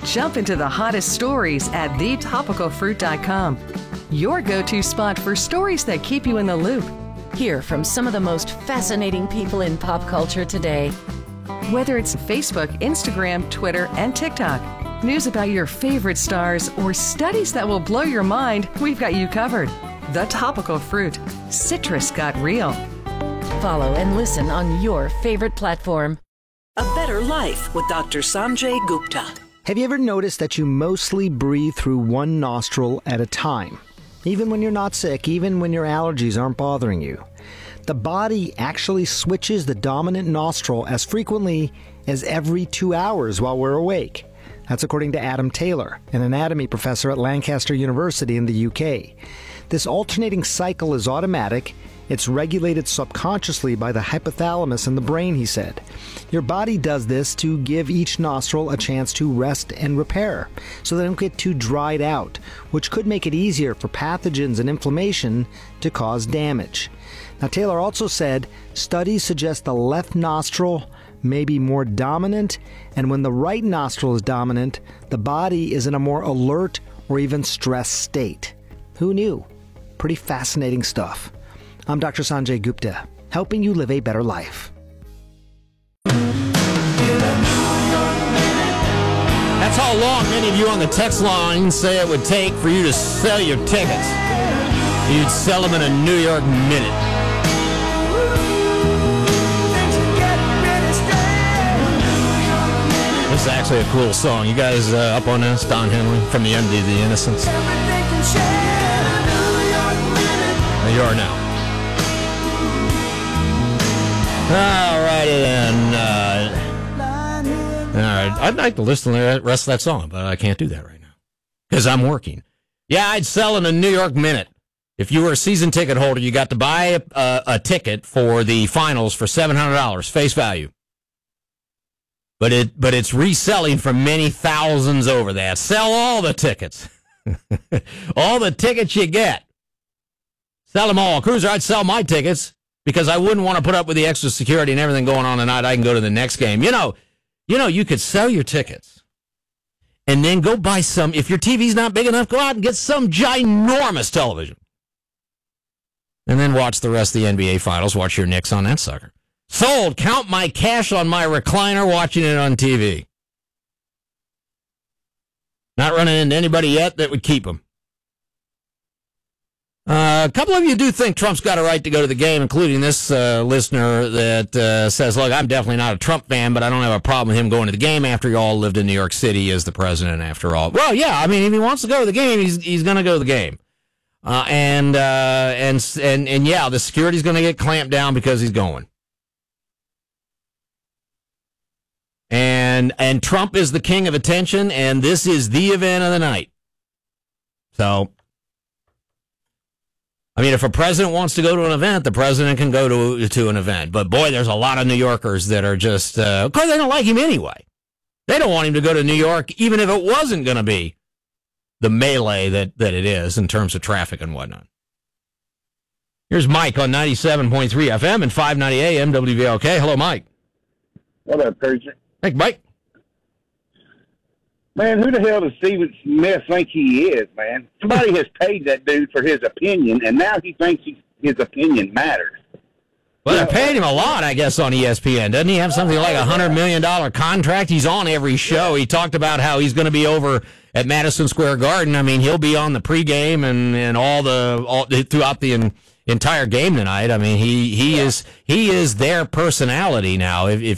Jump into the hottest stories at thetopicalfruit.com. Your go-to spot for stories that keep you in the loop. Hear from some of the most fascinating people in pop culture today. Whether it's Facebook, Instagram, Twitter, and TikTok, news about your favorite stars, or studies that will blow your mind, we've got you covered. The Topical Fruit. Citrus got real. Follow and listen on your favorite platform. A Better Life with Dr. Sanjay Gupta. Have you ever noticed that you mostly breathe through one nostril at a time? Even when you're not sick, even when your allergies aren't bothering you. The body actually switches the dominant nostril as frequently as every 2 hours while we're awake. That's according to Adam Taylor, an anatomy professor at Lancaster University in the UK. This alternating cycle is automatic. It's regulated subconsciously by the hypothalamus in the brain, he said. Your body does this to give each nostril a chance to rest and repair, so they don't get too dried out, which could make it easier for pathogens and inflammation to cause damage. Now, Taylor also said studies suggest the left nostril may be more dominant, and when the right nostril is dominant, the body is in a more alert or even stressed state. Who knew? Pretty fascinating stuff. I'm Dr. Sanjay Gupta, helping you live a better life. That's how long many of you on the text line say it would take for you to sell your tickets. You'd sell them in a New York minute. This is actually a cool song. You guys up on this? Don Henley from The End of the Innocents. There you are now. All righty then. All right. I'd like to listen to the rest of that song, but I can't do that right now because I'm working. Yeah, I'd sell in a New York minute. If you were a season ticket holder, you got to buy a ticket for the finals for $700 face value. But it's reselling for many thousands over that. Sell all the tickets. All the tickets you get. Sell them all. Cruiser, I'd sell my tickets because I wouldn't want to put up with the extra security and everything going on tonight. I can go to the next game. You know, you could sell your tickets and then go buy some. If your TV's not big enough, go out and get some ginormous television. And then watch the rest of the NBA Finals. Watch your Knicks on that sucker. Sold. Count my cash on my recliner watching it on TV. Not running into anybody yet that would keep them. A couple of you do think Trump's got a right to go to the game, including this listener that says, look, I'm definitely not a Trump fan, but I don't have a problem with him going to the game after he all lived in New York City as the president after all. Well, yeah, I mean, if he wants to go to the game, he's going to go to the game. And yeah, the security's going to get clamped down because he's going. And Trump is the king of attention, and this is the event of the night. So, I mean, if a president wants to go to an event, the president can go to an event. But boy, there's a lot of New Yorkers that are just, of course, they don't like him anyway. They don't want him to go to New York, even if it wasn't going to be the melee that it is in terms of traffic and whatnot. Here's Mike on 97.3 FM and 590 AM WVLK. Hello, Mike. What up, Preacher? Hey, Mike. Man, who the hell does Stephen Smith think he is, man? Somebody has paid that dude for his opinion, and now he thinks his opinion matters. Well, they paid him a lot, I guess, on ESPN. Doesn't he have something like a $100 million contract? He's on every show. He talked about how he's going to be over at Madison Square Garden. I mean, he'll be on the pregame and all throughout the entire game tonight. I mean, he is their personality now. If